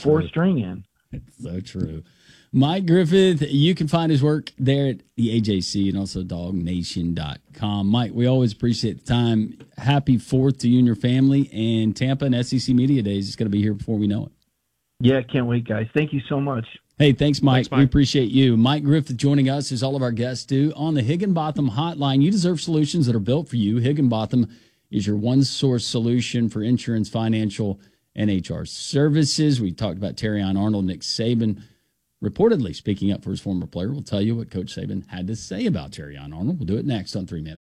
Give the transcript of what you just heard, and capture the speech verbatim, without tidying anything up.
four true. string in. It's so true. Mike Griffith, you can find his work there at the A J C and also dog nation dot com. Mike, we always appreciate the time. Happy fourth to you and your family, and Tampa and S E C Media Days is going to be here before we know it. Yeah, can't wait, guys. Thank you so much. Hey, thanks, Mike. Thanks, Mike. We appreciate you. Mike Griffith joining us, as all of our guests do, on the Higginbotham Hotline. You deserve solutions that are built for you. Higginbotham is your one-source solution for insurance, financial, and H R services. We talked about Terrion Arnold, Nick Saban, reportedly speaking up for his former player. We'll tell you what Coach Saban had to say about Terrion Arnold. We'll do it next on Three Minutes.